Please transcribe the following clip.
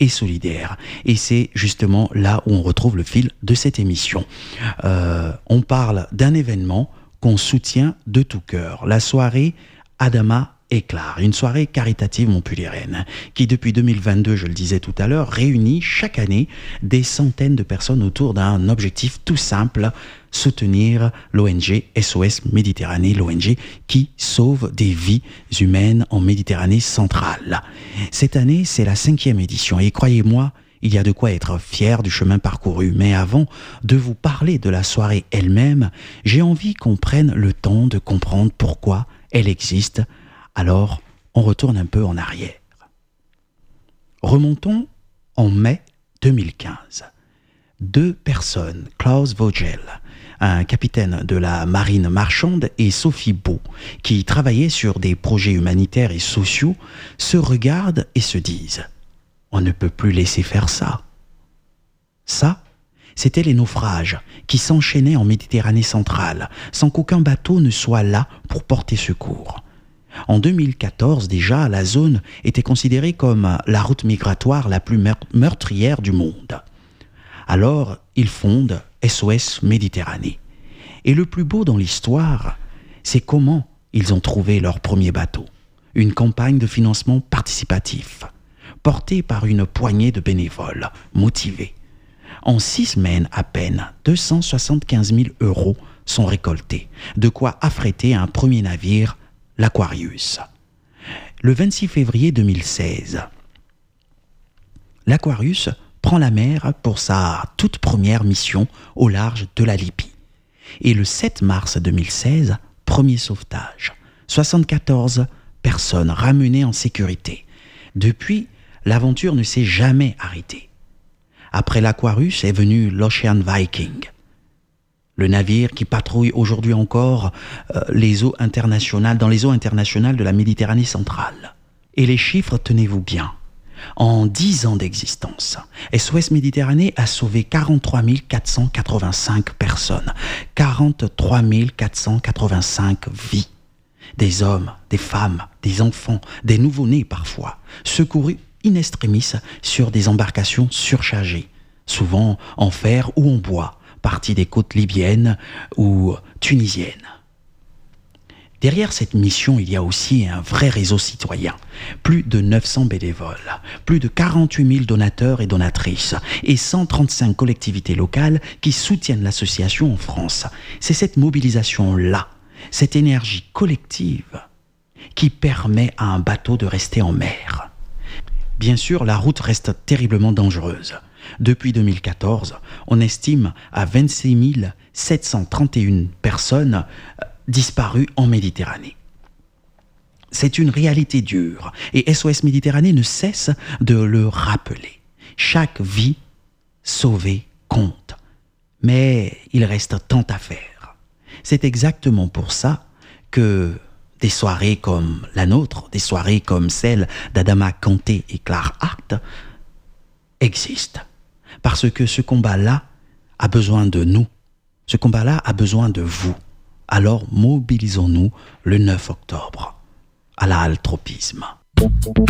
et solidaire. Et c'est justement là où on retrouve le fil de cette émission. On parle d'un événement qu'on soutient de tout cœur. La soirée Adama Éclair, une soirée caritative montpelliéraine qui depuis 2022, je le disais tout à l'heure, réunit chaque année des centaines de personnes autour d'un objectif tout simple, soutenir l'ONG SOS Méditerranée, l'ONG qui sauve des vies humaines en Méditerranée centrale. Cette année, c'est la 5e édition et croyez-moi, il y a de quoi être fier du chemin parcouru. Mais avant de vous parler de la soirée elle-même, j'ai envie qu'on prenne le temps de comprendre pourquoi elle existe. Alors, on retourne un peu en arrière. Remontons en mai 2015. 2 personnes, Klaus Vogel, un capitaine de la marine marchande, et Sophie Beau, qui travaillaient sur des projets humanitaires et sociaux, se regardent et se disent « On ne peut plus laisser faire ça ». Ça, c'étaient les naufrages qui s'enchaînaient en Méditerranée centrale, sans qu'aucun bateau ne soit là pour porter secours. En 2014, déjà, la zone était considérée comme la route migratoire la plus meurtrière du monde. Alors, ils fondent SOS Méditerranée. Et le plus beau dans l'histoire, c'est comment ils ont trouvé leur premier bateau. Une campagne de financement participatif, portée par une poignée de bénévoles motivés. En 6 semaines à peine, 275 000 € sont récoltés, de quoi affréter un premier navire, l'Aquarius. Le 26 février 2016, l'Aquarius prend la mer pour sa toute première mission au large de la Libye. Et le 7 mars 2016, premier sauvetage. 74 personnes ramenées en sécurité. Depuis, l'aventure ne s'est jamais arrêtée. Après l'Aquarius est venu l'Ocean Viking, le navire qui patrouille aujourd'hui encore dans les eaux internationales de la Méditerranée centrale. Et les chiffres, tenez-vous bien. En 10 ans d'existence, SOS Méditerranée a sauvé 43 485 personnes, 43 485 vies. Des hommes, des femmes, des enfants, des nouveau-nés parfois, secourus in extremis sur des embarcations surchargées, souvent en fer ou en bois, partie des côtes libyennes ou tunisiennes. Derrière cette mission, il y a aussi un vrai réseau citoyen. Plus de 900 bénévoles, plus de 48 000 donateurs et donatrices et 135 collectivités locales qui soutiennent l'association en France. C'est cette mobilisation-là, cette énergie collective qui permet à un bateau de rester en mer. Bien sûr, la route reste terriblement dangereuse. Depuis 2014, on estime à 26 731 personnes disparues en Méditerranée. C'est une réalité dure et SOS Méditerranée ne cesse de le rappeler. Chaque vie sauvée compte, mais il reste tant à faire. C'est exactement pour ça que des soirées comme la nôtre, des soirées comme celle d'Adama Kanté et Claire Hart existent. Parce que ce combat-là a besoin de nous. Ce combat-là a besoin de vous. Alors mobilisons-nous le 9 octobre à l'altropisme.